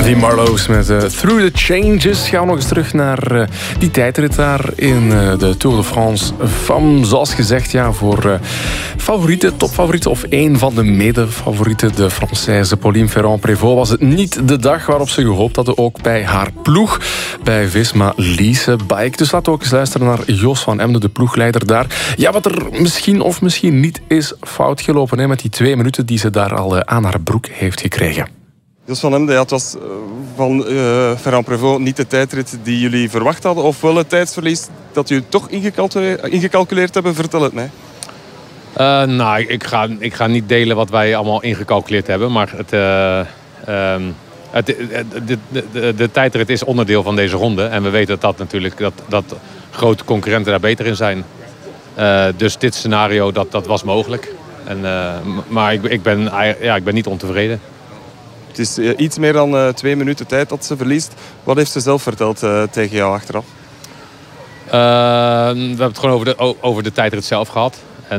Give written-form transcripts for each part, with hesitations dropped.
Die Marlows met Through the Changes. Gaan we nog eens terug naar die tijdrit daar in de Tour de France. Zoals gezegd, ja, voor favorieten, topfavorieten of één van de mede-favorieten, de Française Pauline Ferrand-Prévot, was het niet de dag waarop ze gehoopt hadden, ook bij haar ploeg, bij Visma Lease Bike. Dus laten we ook eens luisteren naar Jos van Emden, de ploegleider daar. Ja, wat er misschien of misschien niet is fout gelopen, hè, met die 2 minuten die ze daar al aan haar broek heeft gekregen. Jos van Emden, ja, het was van Ferrand-Prévot niet de tijdrit die jullie verwacht hadden, of wel het tijdsverlies dat jullie toch ingecalculeerd hebben? Vertel het mij. Nou, ik ga niet delen wat wij allemaal ingecalculeerd hebben, maar de tijdrit is onderdeel van deze ronde. En we weten dat grote concurrenten daar beter in zijn. Dus dit scenario, dat was mogelijk. Maar ik ben niet ontevreden. Het is iets meer dan 2 minuten tijd dat ze verliest. Wat heeft ze zelf verteld tegen jou achteraf? We hebben het gewoon over de tijdrit zelf gehad.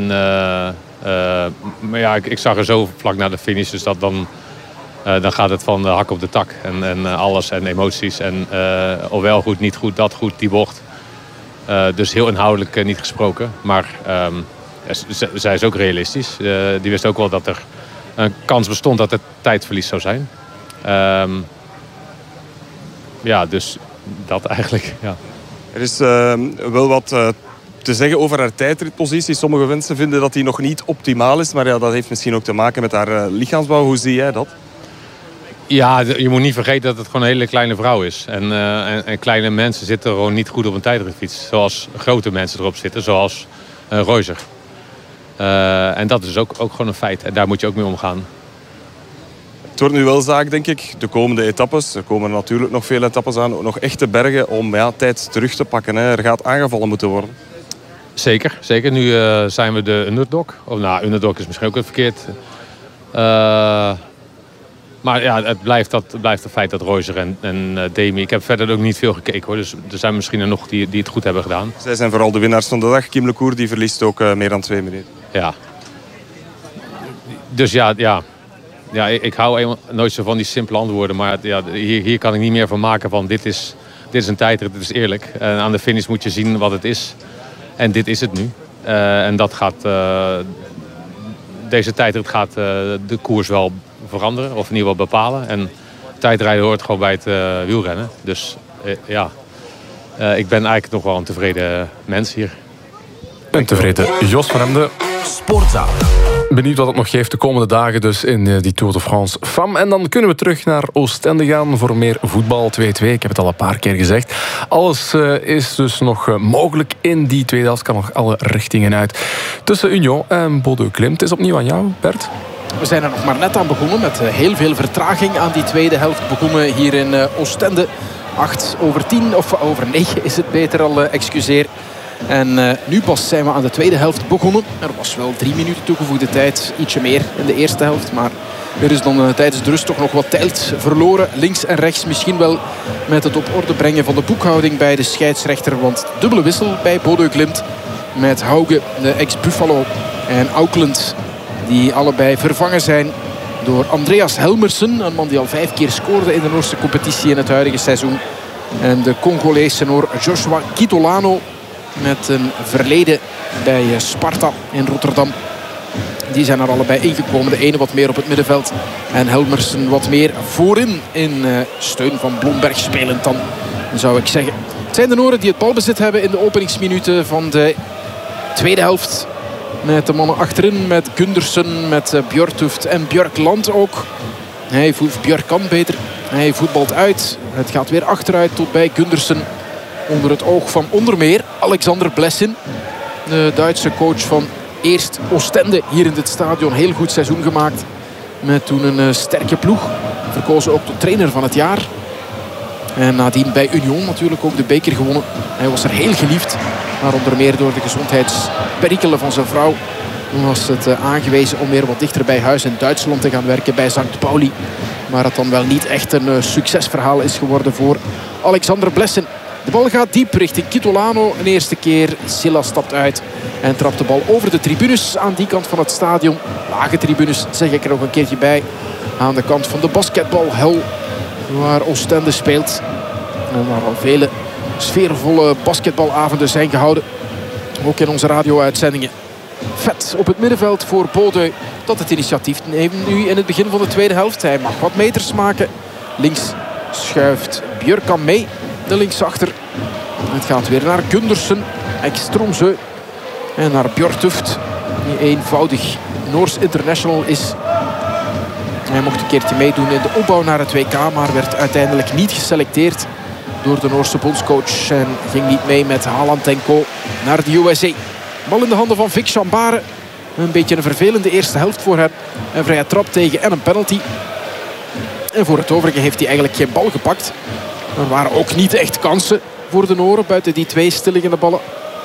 Maar ja, ik zag er zo vlak na de finish. Dus dan gaat het van de hak op de tak. En alles en emoties. En ofwel goed, niet goed, dat goed, die bocht. Dus heel inhoudelijk niet gesproken. Maar zij is ook realistisch. Die wist ook wel dat er een kans bestond dat het tijdverlies zou zijn. Ja, dus dat eigenlijk, ja. Er is wel wat te zeggen over haar tijdritpositie. Sommige mensen vinden dat die nog niet optimaal is. Maar ja, dat heeft misschien ook te maken met haar lichaamsbouw. Hoe zie jij dat? Ja, je moet niet vergeten dat het gewoon een hele kleine vrouw is. En kleine mensen zitten gewoon niet goed op een tijdritfiets. Zoals grote mensen erop zitten, zoals Reuser. En dat is ook gewoon een feit. En daar moet je ook mee omgaan. Het wordt nu wel zaak, denk ik, de komende etappes. Er komen natuurlijk nog veel etappes aan. Nog echte bergen om tijd terug te pakken. Hè. Er gaat aangevallen moeten worden. Zeker. Nu zijn we de underdog. Of nou, underdog is misschien ook verkeerd. Maar ja, het blijft het feit dat Reuser en Demi... Ik heb verder ook niet veel gekeken, hoor. Dus er zijn misschien er nog die het goed hebben gedaan. Zij zijn vooral de winnaars van de dag. Kim Lecour die verliest ook meer dan 2 minuten. Ja. Dus ja, ik hou nooit zo van die simpele antwoorden. Maar ja, hier kan ik niet meer van maken van dit is een tijdrit, dit is eerlijk. En aan de finish moet je zien wat het is. En dit is het nu. En dat gaat... Deze tijdrit gaat de koers wel veranderen. Of in ieder geval bepalen. En tijdrijden hoort gewoon bij het wielrennen. Dus ik ben eigenlijk nog wel een tevreden mens hier. Een tevreden Jos van Emden. Sportzaal. Benieuwd wat het nog geeft de komende dagen dus in die Tour de France FAM. En dan kunnen we terug naar Oostende gaan voor meer voetbal 2-2. Ik heb het al een paar keer gezegd. Alles is dus nog mogelijk in die tweede helft. Kan nog alle richtingen uit. Tussen Union en Bodø Glimt. Het is opnieuw aan jou, Bert. We zijn er nog maar net aan begonnen met heel veel vertraging aan die tweede helft. Begonnen hier in Oostende. 8:10 of over 9 is het beter al, excuseer. En nu pas zijn we aan de tweede helft begonnen. Er was wel 3 minuten toegevoegde tijd. Ietsje meer in de eerste helft. Maar er is dan tijdens de rust toch nog wat tijd verloren. Links en rechts misschien wel met het op orde brengen van de boekhouding bij de scheidsrechter. Want dubbele wissel bij Bodø Glimt. Met Hauge, de ex-Buffalo, en Auckland. Die allebei vervangen zijn door Andreas Helmersen. Een man die al 5 keer scoorde in de Noorse competitie in het huidige seizoen. En de Congolese Noor Joshua Kitolano. Met een verleden bij Sparta in Rotterdam. Die zijn er allebei ingekomen. De ene wat meer op het middenveld. En Helmersen wat meer voorin. In steun van Blomberg spelend dan, zou ik zeggen. Het zijn de Noren die het balbezit hebben in de openingsminuten van de tweede helft. Met de mannen achterin. Met Gundersen, met Björtuft en Björkland ook. Björkan beter. Hij voetbalt uit. Het gaat weer achteruit tot bij Gundersen. Onder het oog van onder meer Alexander Blessin. De Duitse coach van eerst Oostende hier in dit stadion. Heel goed seizoen gemaakt. Met toen een sterke ploeg. Verkozen ook tot trainer van het jaar. En nadien bij Union natuurlijk ook de beker gewonnen. Hij was er heel geliefd. Maar onder meer door de gezondheidsperikelen van zijn vrouw was het aangewezen om weer wat dichter bij huis in Duitsland te gaan werken bij St. Pauli. Maar het dan wel niet echt een succesverhaal is geworden voor Alexander Blessin. De bal gaat diep richting Kitolano. Een eerste keer. Silla stapt uit en trapt de bal over de tribunes aan die kant van het stadion. Lage tribunes, zeg ik er nog een keertje bij. Aan de kant van de basketbalhel. waar Oostende speelt. En waar al vele sfeervolle basketbalavonden zijn gehouden. Ook in onze radio-uitzendingen. Vet op het middenveld voor Bodø dat het initiatief neemt nu in het begin van de tweede helft. Hij mag wat meters maken. Links schuift Björkan mee, de linksachter. Het gaat weer naar Gundersen, Ekstromsø en naar Björtuft, die eenvoudig Noors international is. Hij mocht een keertje meedoen in de opbouw naar het WK, maar werd uiteindelijk niet geselecteerd door de Noorse bondscoach en ging niet mee met Haaland en co naar de USA. Bal in de handen van Vic Chambare. Een beetje een vervelende eerste helft voor hem. Een vrije trap tegen en een penalty. En voor het overige heeft hij eigenlijk geen bal gepakt. Er waren ook niet echt kansen voor de Noren buiten die 2 stilliggende ballen.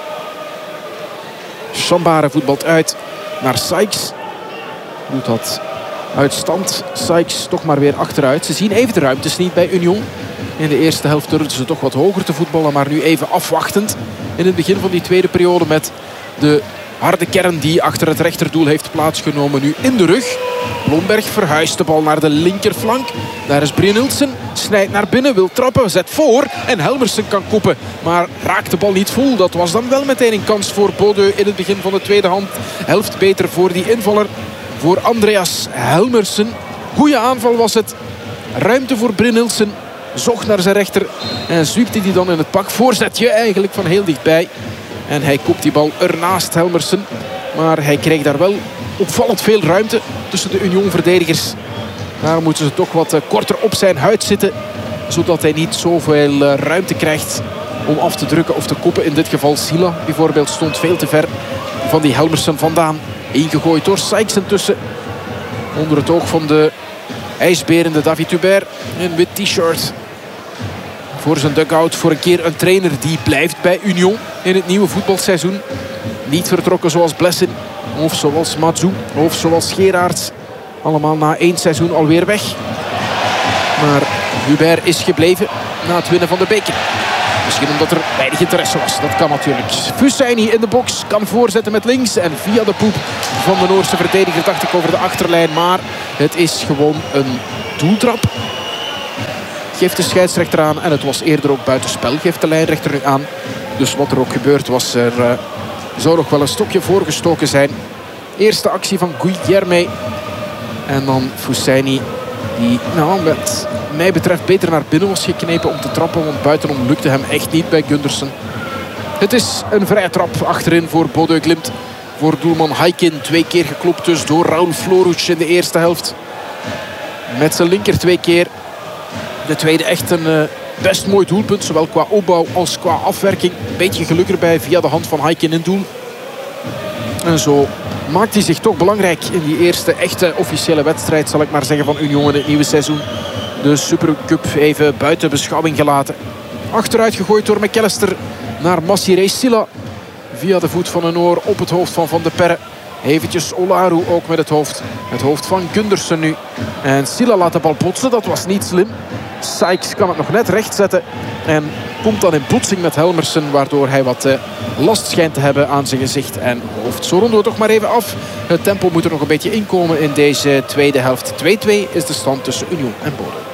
Chambare voetbalt uit naar Sykes. Doet dat uit stand. Sykes toch maar weer achteruit. Ze zien even de ruimtes niet bij Union. In de eerste helft durfden ze toch wat hoger te voetballen. Maar nu even afwachtend in het begin van die tweede periode met de harde kern die achter het rechterdoel heeft plaatsgenomen nu in de rug. Blomberg verhuist de bal naar de linkerflank. Daar is Brynildsen. Snijdt naar binnen, wil trappen, zet voor. En Helmersen kan koppen. Maar raakt de bal niet vol. Dat was dan wel meteen een kans voor Bodø in het begin van de tweede helft. Beter voor die invaller. Voor Andreas Helmersen. Goeie aanval was het. Ruimte voor Brynildsen. Zocht naar zijn rechter. En zwiepte die dan in het pak. Voorzetje eigenlijk van heel dichtbij. En hij kopt die bal ernaast Helmersen. Maar hij kreeg daar wel opvallend veel ruimte tussen de Union-verdedigers. Daar moeten ze toch wat korter op zijn huid zitten. Zodat hij niet zoveel ruimte krijgt om af te drukken of te koppen. In dit geval Silla bijvoorbeeld stond veel te ver van die Helmersen vandaan. Ingegooid door Sykes intussen. Onder het oog van de ijsberende David Hubert. In wit t-shirt. Voor zijn dugout voor een keer een trainer die blijft bij Union in het nieuwe voetbalseizoen. Niet vertrokken zoals Blessin of zoals Matsu of zoals Gerards. Allemaal na 1 seizoen alweer weg. Maar Hubert is gebleven na het winnen van de beker. Misschien omdat er weinig interesse was. Dat kan natuurlijk. Fussaini in de box kan voorzetten met links. En via de poep van de Noorse verdediger dacht ik over de achterlijn. Maar het is gewoon een doeltrap. Geeft de scheidsrechter aan. En het was eerder ook buitenspel. Geeft de lijnrechter nu aan. Dus wat er ook gebeurd was, er zou nog wel een stokje voorgestoken zijn. Eerste actie van Guilherme. En dan Fussaini. Die wat mij betreft beter naar binnen was geknepen om te trappen. Want buitenom lukte hem echt niet bij Gundersen. Het is een vrije trap achterin voor Bodø Glimt. Voor doelman Haikin. 2 keer geklopt dus door Raul Floruc in de eerste helft. Met zijn linker 2 keer. De tweede echt een best mooi doelpunt. Zowel qua opbouw als qua afwerking. Een beetje geluk erbij via de hand van Haikin in doel. En zo maakt hij zich toch belangrijk in die eerste echte officiële wedstrijd, zal ik maar zeggen, van Union in het nieuwe seizoen. De Supercup even buiten beschouwing gelaten. Achteruit gegooid door McAllister naar Massiré Silla. Via de voet van een oor op het hoofd van Van de Perre. Eventjes Olaru ook met het hoofd. Het hoofd van Gundersen nu. En Silla laat de bal botsen, dat was niet slim. Sykes kan het nog net recht zetten. En komt dan in botsing met Helmersen, waardoor hij wat last schijnt te hebben aan zijn gezicht en hoofd. Zo ronden we toch maar even af. Het tempo moet er nog een beetje inkomen in deze tweede helft. 2-2 is de stand tussen Union en Bodø.